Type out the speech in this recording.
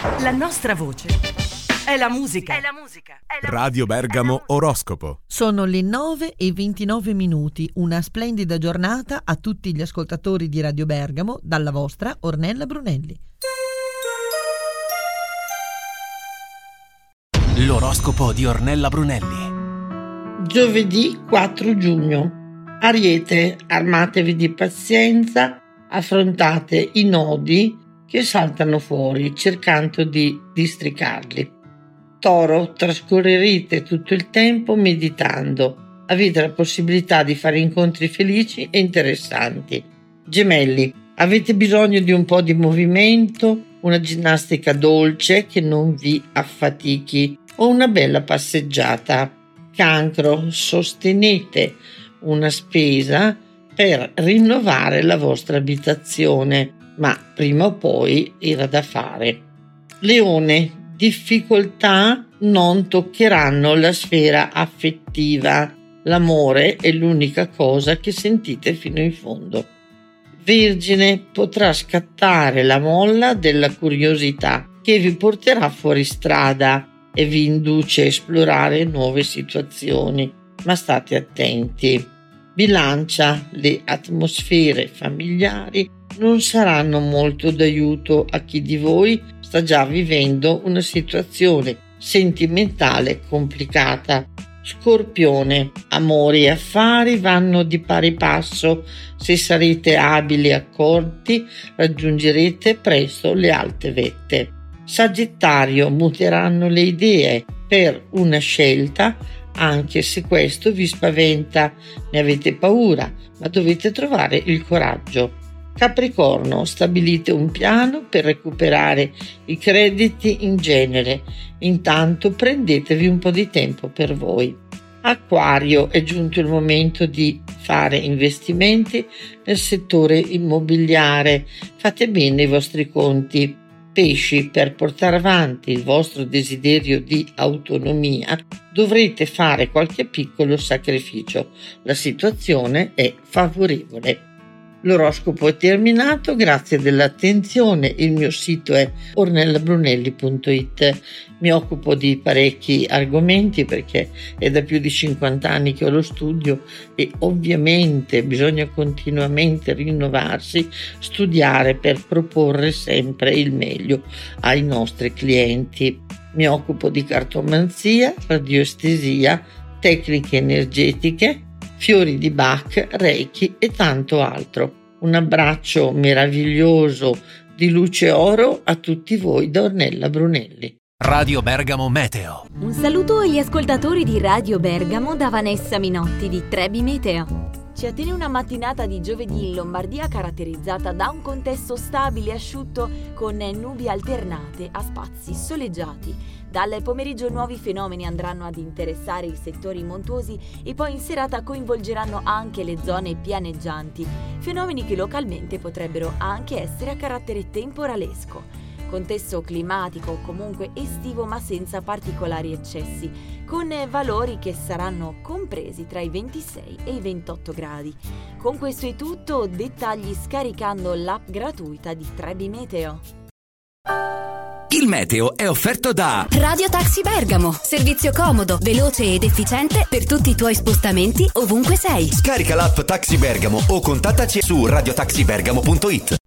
La nostra voce è la musica. Radio Bergamo Oroscopo. Sono le 9:29. Una splendida giornata a tutti gli ascoltatori di Radio Bergamo dalla vostra Ornella Brunelli. L'oroscopo di Ornella Brunelli. Giovedì 4 giugno. Ariete, armatevi di pazienza, affrontate i nodi che saltano fuori cercando di districarli. Toro, trascorrerete tutto il tempo meditando. Avete la possibilità di fare incontri felici e interessanti. Gemelli, avete bisogno di un po' di movimento, una ginnastica dolce che non vi affatichi o una bella passeggiata. Cancro, sostenete una spesa per rinnovare la vostra abitazione, ma prima o poi era da fare. Leone, difficoltà non toccheranno la sfera affettiva. L'amore è l'unica cosa che sentite fino in fondo. Vergine, potrà scattare la molla della curiosità che vi porterà fuori strada e vi induce a esplorare nuove situazioni, ma state attenti. Bilancia, le atmosfere familiari non saranno molto d'aiuto a chi di voi sta già vivendo una situazione sentimentale complicata. Scorpione, amori e affari vanno di pari passo. Se sarete abili e accorti, raggiungerete presto le alte vette. Sagittario, muteranno le idee per una scelta, anche se questo vi spaventa. Ne avete paura, ma dovete trovare il coraggio. Capricorno, stabilite un piano per recuperare i crediti in genere. Intanto prendetevi un po' di tempo per voi. Acquario, è giunto il momento di fare investimenti nel settore immobiliare. Fate bene i vostri conti. Pesci, per portare avanti il vostro desiderio di autonomia dovrete fare qualche piccolo sacrificio. La situazione è favorevole. L'oroscopo è terminato, grazie dell'attenzione. Il mio sito è ornellabrunelli.it. Mi occupo di parecchi argomenti perché è da più di 50 anni che ho lo studio e ovviamente bisogna continuamente rinnovarsi, studiare per proporre sempre il meglio ai nostri clienti. Mi occupo di cartomanzia, radioestesia, tecniche energetiche, fiori di Bach, Reiki e tanto altro. Un abbraccio meraviglioso di luce oro a tutti voi da Ornella Brunelli. Radio Bergamo Meteo. Un saluto agli ascoltatori di Radio Bergamo da Vanessa Minotti di Trebi Meteo. Ci attiene una mattinata di giovedì in Lombardia caratterizzata da un contesto stabile e asciutto con nubi alternate a spazi soleggiati. Dal pomeriggio nuovi fenomeni andranno ad interessare i settori montuosi e poi in serata coinvolgeranno anche le zone pianeggianti, fenomeni che localmente potrebbero anche essere a carattere temporalesco. Contesto climatico comunque estivo ma senza particolari eccessi, con valori che saranno compresi tra i 26 e i 28 gradi. Con questo è tutto, dettagli scaricando l'app gratuita di Trebi Meteo. Il meteo è offerto da Radio Taxi Bergamo, servizio comodo, veloce ed efficiente per tutti i tuoi spostamenti ovunque sei. Scarica l'app Taxi Bergamo o contattaci su radiotaxibergamo.it.